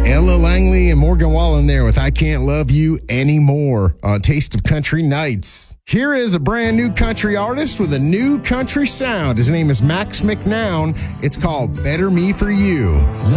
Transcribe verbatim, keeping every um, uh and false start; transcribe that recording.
Ella Langley and Morgan Wallen there with I Can't Love You Anymore on Taste of Country Nights. Here is a brand new country artist with a new country sound. His name is Max McNown. It's called Better Me For You.